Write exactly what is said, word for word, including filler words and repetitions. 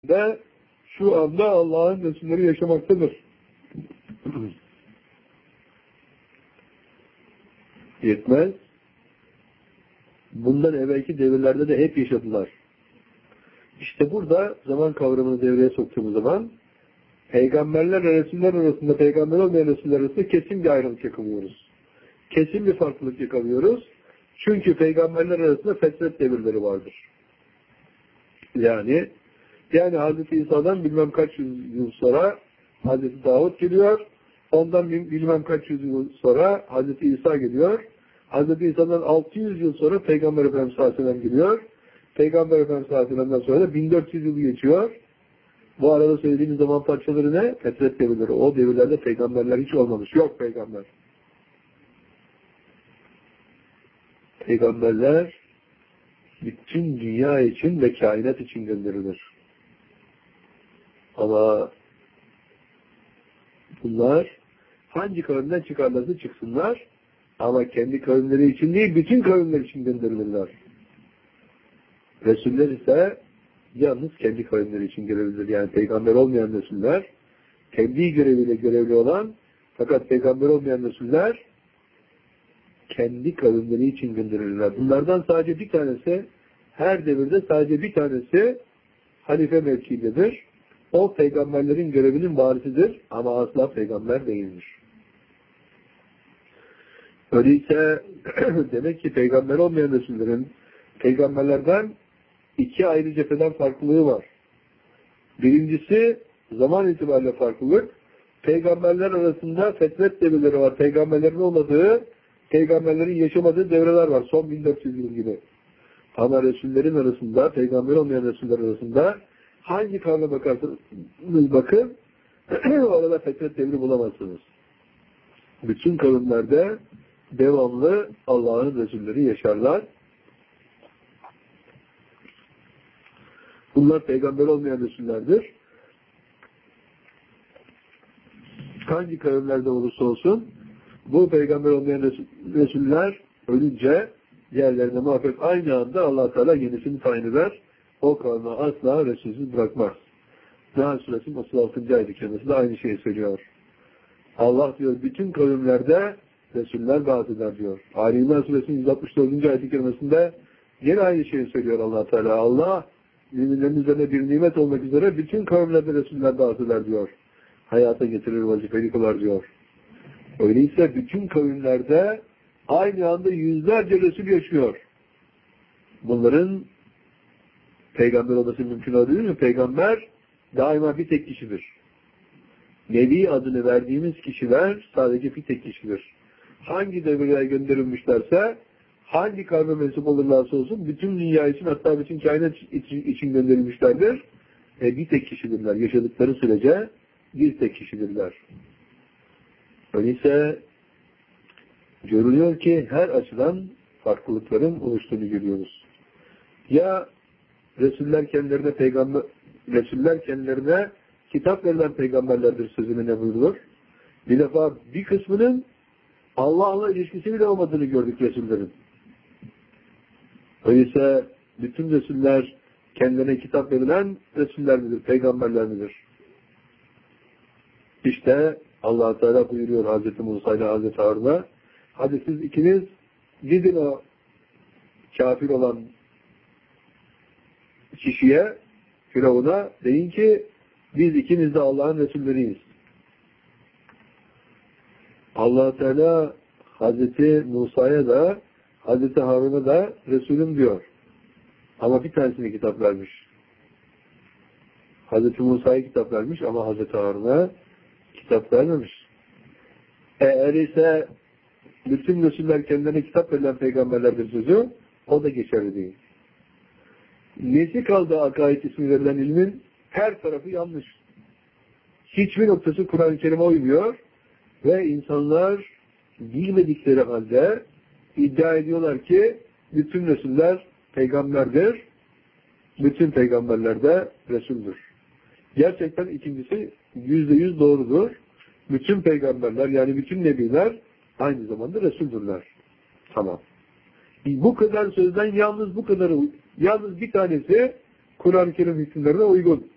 de şu anda Allah'ın Resulleri yaşamaktadır. Yetmez. Bundan evvelki devirlerde de hep yaşadılar. İşte burada zaman kavramını devreye soktuğumuz zaman peygamberler ve Resuller arasında, peygamber olmayan Resuller arasında kesin bir ayrılık yakalıyoruz. Kesin bir farklılık yakalıyoruz. Çünkü peygamberler arasında fetret devirleri vardır. Yani yani Hazreti İsa'dan bilmem kaç yüz yıl sonra Hazreti Davut geliyor. Ondan bilmem kaç yüz yıl sonra Hazreti İsa geliyor. Hazreti İsa'dan altı yüz yıl sonra Peygamber Efendimiz sallallahu aleyhi ve sellem geliyor. Peygamber Efendimiz sallallahu aleyhi ve sellem'den sonra da bin dört yüz yıl geçiyor. Bu arada söylediğimiz zaman parçaları ne? Fetret devirleri. O devirlerde peygamberler hiç olmamış. Yok peygamber. Peygamberler bütün dünya için ve kainat için gönderilir. Ama bunlar hangi kavimden çıkarlarsa çıksınlar ama kendi kavimleri için değil, bütün kavimler için gönderilirler. Resuller ise yalnız kendi kavimleri için görevlidir. Yani peygamber olmayan Resuller, kendi göreviyle görevli olan, fakat peygamber olmayan Resuller kendi kavimleri için gönderilirler. Bunlardan sadece bir tanesi, her devirde sadece bir tanesi halife mevkiindedir. O peygamberlerin görevinin varisidir ama asla peygamber değildir. Öyleyse demek ki peygamber olmayan Resullerin peygamberlerden iki ayrı cepheden farklılığı var. Birincisi zaman itibariyle farklılık. Peygamberler arasında fetret devirleri var. Peygamberlerin olmadığı, peygamberlerin yaşamadığı devreler var. Son bin dört yüz yıl gibi. Ama Resullerin arasında, peygamber olmayan Resuller arasında hangi kavme bakarsanız bakın orada fetret devri bulamazsınız. Bütün kavimlerde devamlı Allah'ın Resulleri yaşarlar. Bunlar peygamber olmayan Resullerdir. Hangi kavimlerde olursa olsun bu peygamber olmayan Resuller ölünce yerlerine muhakkak aynı anda Allah Teala yenisini tayin eder. O kavme asla Resulsüz bırakmaz. Nahl Suresinin otuz altıncı ayet-i kerimesinde aynı şeyi söylüyor. Allah diyor bütün kavimlerde Resuller vaat eder diyor. Ali İmran Suresinin yüz altmış dördüncü ayet-i kerimesinde yine aynı şeyi söylüyor Allah Teala. Allah müminlerin üzerine bir nimet olmak üzere bütün kavimlerde Resuller vaat eder diyor. Hayata getirir, vazifeli kılar diyor. Öyleyse bütün kavimlerde aynı anda yüzlerce Resul yaşıyor. Bunların peygamber olması mümkün değil mi? Peygamber daima bir tek kişidir. Nebi adını verdiğimiz kişiler sadece bir tek kişidir. Hangi devirlere gönderilmişlerse, hangi kavme mensup olurlarsa olsun, bütün dünya için, hatta bütün kainat için gönderilmişlerdir. E, bir tek kişidirler. Yaşadıkları sürece bir tek kişidirler. Öyleyse görülüyor ki her açıdan farklılıkların oluştuğunu görüyoruz. Ya Resuller kendilerine peygamber Resuller kendilerine kitap verilen peygamberlerdir sözüne ne buyurulur? Bir defa bir kısmının Allah'la ilişkisi bile olmadığını gördük Resullerin. Öyleyse bütün Resuller kendilerine kitap verilen Resuller midir, peygamberler midir? İşte Allah Teala buyuruyor Hazreti Musa ile Hazreti Harun'a, hadi siz ikiniz gidin o kafir olan kişiye, Firavun'a deyin ki biz ikimiz de Allah'ın Resulleriyiz. Allah Teala Hazreti Musa'ya da Hazreti Harun'a da Resulüm diyor. Ama bir tanesine kitap vermiş. Hazreti Musa'ya kitap vermiş ama Hazreti Harun'a kitap vermemiş. Eğer ise bütün Resuller kendilerine kitap verilen peygamberlerdir sözü, o da geçerli değil. Nesi kaldı akaid ismi verilen ilmin? Her tarafı yanlış. Hiçbir noktası Kur'an-ı Kerim'e uymuyor ve insanlar bilmedikleri halde iddia ediyorlar ki bütün Resuller peygamberdir, bütün peygamberler de Resul'dür. Gerçekten ikincisi yüzde yüz doğrudur. Bütün peygamberler yani bütün nebiler aynı zamanda Resul'dürler. Tamam. Bu kadar sözden yalnız bu kadarı, yalnız bir tanesi Kur'an-ı Kerim hükümlerine uygun.